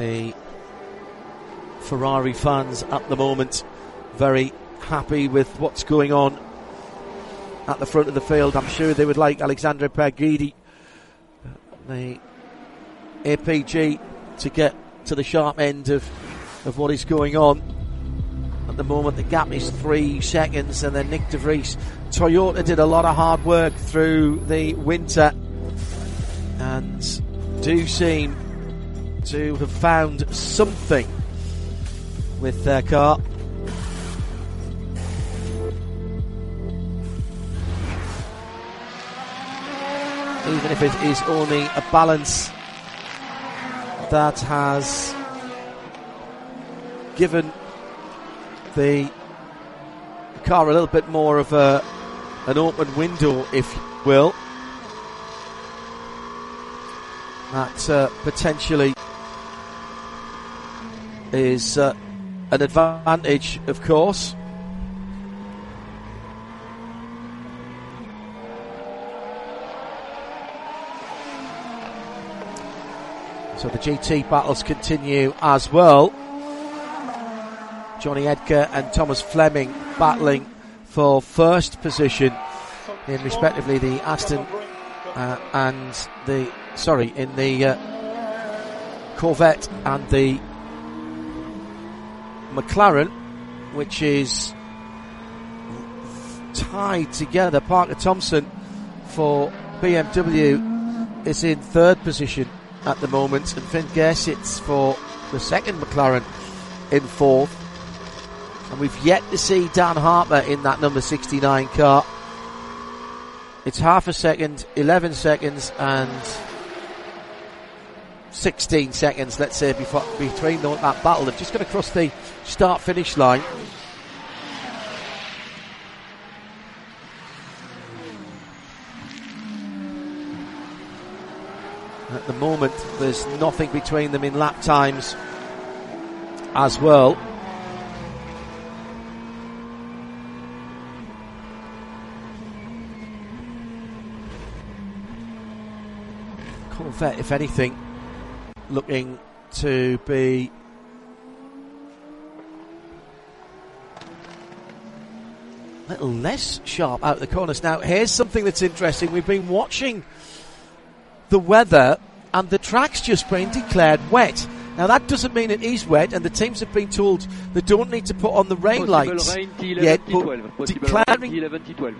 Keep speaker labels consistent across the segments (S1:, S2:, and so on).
S1: The Ferrari fans at the moment very happy with what's going on at the front of the field. I'm sure they would like Alexandre Pagidi, the APG, to get to the sharp end of what is going on. At the moment the gap is 3 seconds, and then Nick de Vries. Toyota did a lot of hard work through the winter and do seem to have found something with their car. Even if it is only a balance that has given the car a little bit more of an open window, if you will. That potentially is an advantage, of course. So the GT battles continue as well. Johnny Edgar and Thomas Fleming battling for first position in respectively the Aston and the in the Corvette and the McLaren, which is tied together. Parker Thompson for BMW is in third position at the moment, and Finn Gersitz for the second McLaren in fourth. And we've yet to see Dan Harper in that number 69 car. It's half a second, 11 seconds and 16 seconds, let's say, between that battle. They've just got to cross the start-finish line. At the moment, there's nothing between them in lap times as well. Corvette, if anything, looking to be a little less sharp out the corners. Now, here's something that's interesting. We've been watching the weather, and the track's just been declared wet. Now, that doesn't mean it is wet, and the teams have been told they don't need to put on the rain lights yet, but declaring...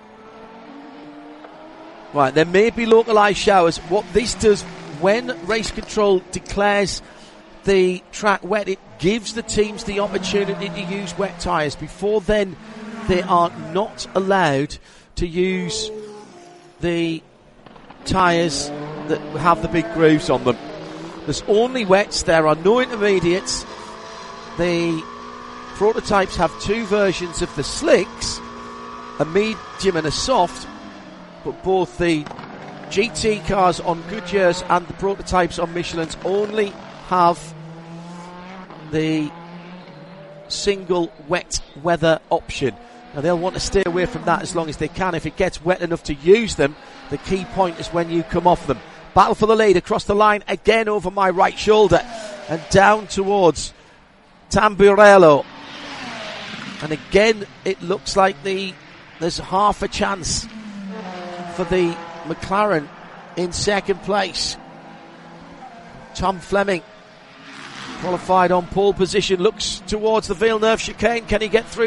S1: Right, there may be localised showers. What this does, when race control declares the track wet, it gives the teams the opportunity to use wet tyres. Before then, they are not allowed to use the tyres that have the big grooves on them. There's only wets, there are no intermediates. The prototypes have two versions of the slicks, a medium and a soft, but both the GT cars on Goodyear's and the prototypes on Michelin's only have the single wet weather option. Now, they'll want to stay away from that as long as they can. If it gets wet enough to use them, the key point is when you come off them. Battle for the lead across the line again over my right shoulder and down towards Tamburello. And again, it looks like there's half a chance for the McLaren in second place. Tom Fleming, qualified on pole position, looks towards the Villeneuve chicane. Can he get through